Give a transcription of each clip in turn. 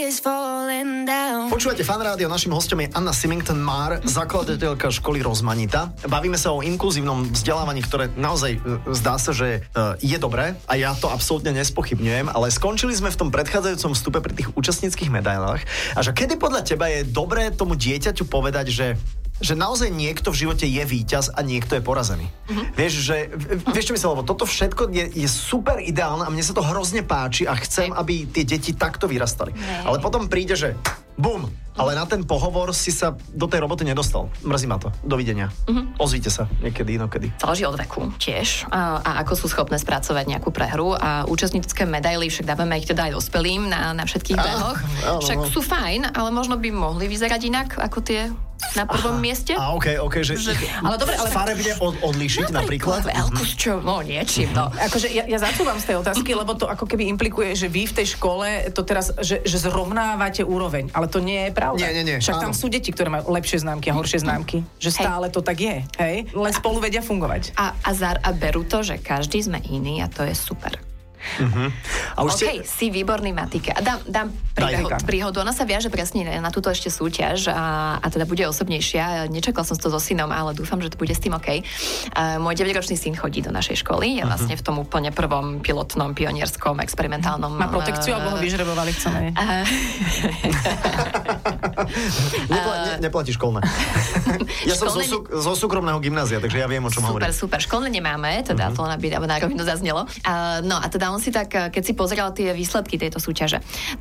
is falling down. Počúvate Fan Rádio, našim hostom je Anna Symington-Máhr, zakladateľka školy Rozmanita. Bavíme sa o inkluzívnom vzdelávaní, ktoré naozaj zdá sa, že je dobré a ja to absolútne nespochybňujem, ale skončili sme v tom predchádzajúcom vstupe pri tých účastníckych medailách. A že kedy podľa teba je dobré tomu dieťaťu povedať, že naozaj niekto v živote je víťaz a niekto je porazený. Vieš, čo myslím, lebo toto všetko je super ideálne a mne sa to hrozne páči a chcem, aby tie deti takto vyrastali. Ale potom príde, že bum, ale na ten pohovor si sa do tej roboty nedostal. Mrzí ma to. Dovidenia. Ozvíte sa niekedy, inokedy. Záleží od veku tiež a ako sú schopné spracovať nejakú prehru a účastnícke medaily, však dávame ich teda aj dospelým na všetkých behoch. Však sú fajn, ale možno by mohli vyzerať inak ako tie na prvom mieste. OK, že ale dobre, ale farebne odlíšiť napríklad. Veľkú s čo, niečím, no. Akože ja zacúvam z tej otázky, lebo to ako keby implikuje, že vy v tej škole to teraz, že zrovnávate úroveň, ale to nie je pravda. Nie. Však tam sú deti, ktoré majú lepšie známky a horšie známky. Že stále to tak je, hej? Len spolu vedia fungovať. A berú to, že každý sme iný a to je super. A už si výborný matike. A dám príhodu. Ona sa viaže presne na túto ešte súťaž a teda bude osobnejšia. Nečakal som to so synom, ale dúfam, že to bude s tým OK. Môj 9-ročný syn chodí do našej školy. Je vlastne v tom úplne prvom pilotnom, pionierskom, experimentálnom... Má protekciu, alebo ho vyžrebovali chceme? Neplatí školné. Ja som zo súkromného gymnázia, takže ja viem, o čom hovorím. Super. Školné nemáme, teda to aby na rovinu zaznelo. No a teda on si tak, keď si pozrel tie výsledky tejto súťaže,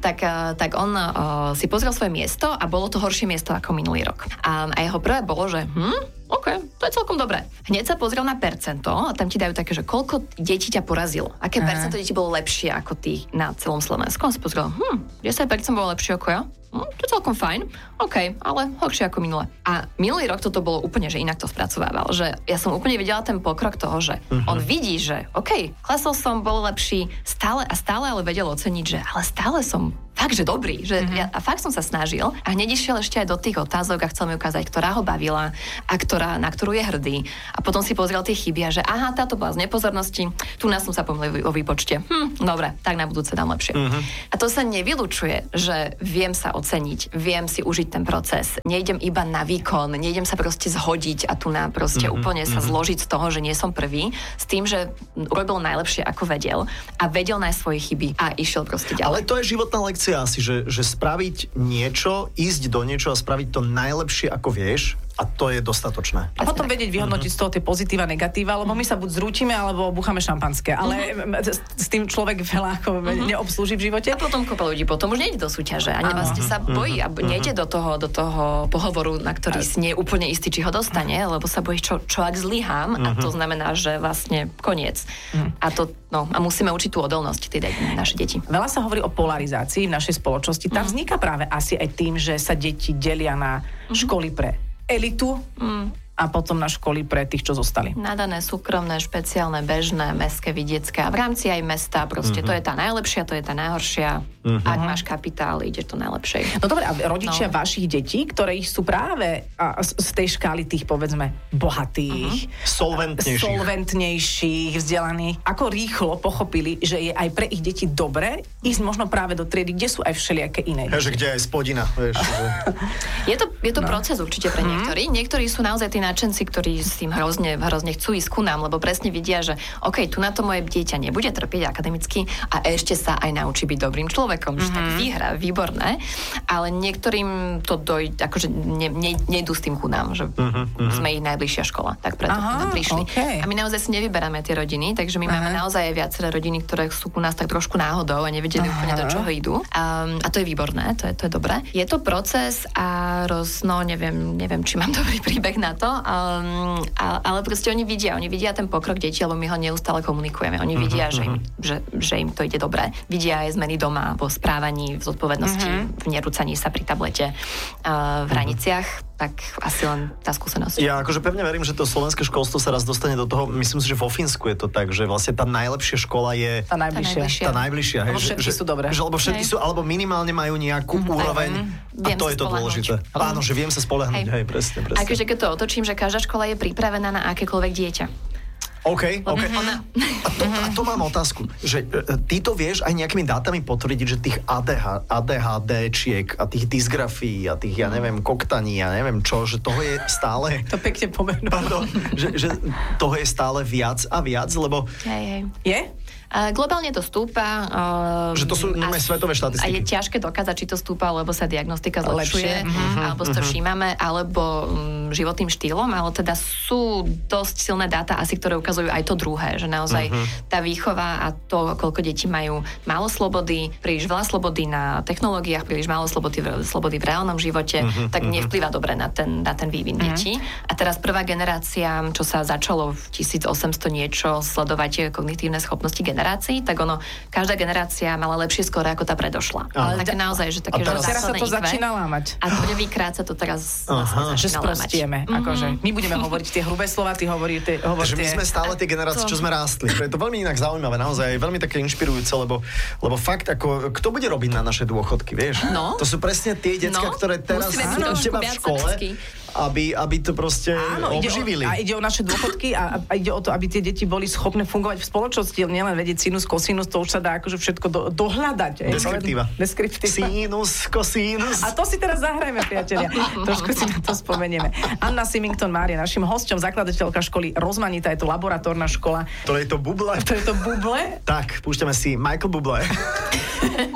tak on si pozrel svoje miesto a bolo to horšie miesto ako minulý rok. A jeho prvé bolo, že OK, to je celkom dobré. Hneď sa pozrel na percento a tam ti dajú také, že koľko detí ťa porazilo. Aké percento detí bolo lepšie ako ty na celom Slovensku. On si pozrel, 10% bolo lepšie ako ja. To je celkom fajn. OK, ale horšie ako minule. A minulý rok toto bolo úplne, že inak to spracovával. Že ja som úplne videla ten pokrok toho, že on vidí, že OK, klesol som, bol lepší, stále, ale vedel oceniť, že ale stále som fakt, že dobrý, že a fakt som sa snažil a hneď išiel ešte aj do tých otázok a chcel mi ukázať, ktorá ho bavila a na ktorú je hrdý. A potom si pozrel tie chyby a že aha, táto bola z nepozornosti, tu nás som sa pomýlil o výpočte. Dobre, tak na budúce dám lepšie. A to sa nevylučuje, že viem sa oceniť, viem si užiť ten proces. Nejdem iba na výkon, nejdem sa proste zhodiť a tu na proste úplne sa zložiť z toho, že nie som prvý, s tým, že urobil najlepšie ako vedel a vedel nájsť svoje chyby a išiel proste ďalej. Ale to je životná lekcia asi, že spraviť niečo, ísť do niečo a spraviť to najlepšie ako vieš a to je dostatočné. A potom vedieť vyhodnotiť z toho tie pozitíva, negatíva, lebo my sa buď zrútime, alebo búchame šampanské. Ale s tým človek veľa ako neobslúži v živote. A potom kopa ľudí potom už nejde do súťaže. A vlastne sa bojí a nejde do toho pohovoru, na ktorý si nie je úplne istý, či ho dostane, lebo sa bojí, čo ak zlyhám a to znamená, že vlastne koniec. A musíme učiť tú odolnosť naše deti. Veľa sa hovorí o polarizácii v našej spoločnosti. Tam vzniká práve asi aj tým, že sa deti delia na školy pre elitu a potom na školy pre tých, čo zostali. Nadané, súkromné, špeciálne, bežné, mestské, vidiecké a v rámci aj mesta proste to je tá najlepšia, to je tá najhoršia. Ak máš kapitál, ideš to najlepšej. No dobre, a rodičia vašich detí, ktoré sú práve z tej škály tých, povedzme, bohatých, solventnejších, vzdelaných, ako rýchlo pochopili, že je aj pre ich deti dobre ísť možno práve do triedy, kde sú aj všelijaké iné deti. Že kde aj spodina, vieš. Je to proces určite pre niektorých. Niektorí sú naozaj tí nadšenci, ktorí s tým hrozne chcú ísť ku nám, lebo presne vidia, že OK, tu na to moje dieťa nebude trpieť akademicky a ešte sa aj naučí byť dobrým človekom, že tak vyhrá, výborné, ale niektorým to akože nejdú s tým ku nám, že sme ich najbližšia škola, tak preto prišli. Okay. A my naozaj si nevyberáme tie rodiny, takže my máme naozaj aj viaceré rodiny, ktoré sú u nás tak trošku náhodou a nevedeli úplne do čoho idú. A to je výborné, to je dobré. Je to proces a neviem, či mám dobrý príbeh na to, ale proste oni vidia ten pokrok detí, lebo my ho neustále komunikujeme. Oni vidia, že im to ide dobre. Vidia aj zmeny doma, vo správaní, v zodpovednosti, v nerúcaní sa pri tablete, v hraniciach. Tak asi len tá skúsenosť. Ja akože pevne verím, že to slovenské školstvo sa raz dostane do toho, myslím si, že vo Fínsku je to tak, že vlastne tá najlepšia škola je tá najbližšia. Lebo všetky sú dobré. Lebo všetky sú, alebo minimálne majú nejakú úroveň a to je to dôležité. Áno, že viem sa spoľahnúť, presne. Akože keď to otočím, že každá škola je pripravená na akékoľvek dieťa. OK. A to mám otázku, že ty to vieš aj nejakými dátami potvrdiť, že tých ADHD-čiek a tých dysgrafií a tých, ja neviem, koktaní, ja neviem čo, že toho je stále... To pekne pomenoval. Pardon, že toho je stále viac a viac, lebo... Hej. Je? Globálne to stúpa. Že to sú svetové štatistiky. A je ťažké dokázať, či to stúpa, lebo sa diagnostika zlepšuje, alebo si to všímame, alebo životným štýlom, ale teda sú dosť silné dáta asi, ktoré ukazujú aj to druhé, že naozaj tá výchova a to, koľko detí majú málo slobody, príliš veľa slobody na technológiách, príliš málo slobody v reálnom živote, tak nevplyvá dobre na ten vývin detí. A teraz prvá generácia, čo sa začalo v 1800 niečo sledovať kognitívne schopnosti generácií, tak každá generácia mala lepšie skóre ako tá predošla. Ale tak naozaj, že také, že teraz sa to začína lámať. A prvýkrát sa to teraz že sprostieme. Akože my budeme hovoriť tie hrubé slova, ty hovor tie... My sme stále tie generácie, čo sme rástli. Je to veľmi inak zaujímavé, naozaj veľmi také inšpirujúce, lebo fakt ako, kto bude robiť na naše dôchodky, vieš? No. To sú presne tie decká, ktoré teraz u teba v škole, aby to proste obživili. Ide o naše dôchodky a ide o to, aby tie deti boli schopné fungovať v spoločnosti, nielen vedieť sinus, kosinus, to už sa dá akože všetko dohľadať. Deskriptíva. Sinus, kosinus. A to si teraz zahrajeme, priatelia. Trošku si na to spomenieme. Anna Symington Mária, našim hosťom, zakladateľka školy Rozmanitá, je to laboratórna škola. To je to Buble. To je to Buble? Tak, púšťame si Michael Bublé.